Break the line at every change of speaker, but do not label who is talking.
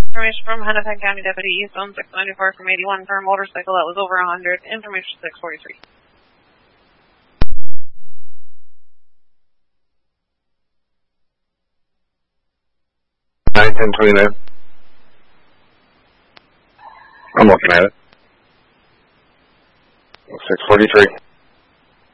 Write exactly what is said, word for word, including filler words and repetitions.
Information from Hennepin County Deputy Eastone six ninety-four from eighty-one for a motorcycle that was over one hundred. Information six forty-three.
nine ten twenty-nine. I'm looking at it. six forty-three.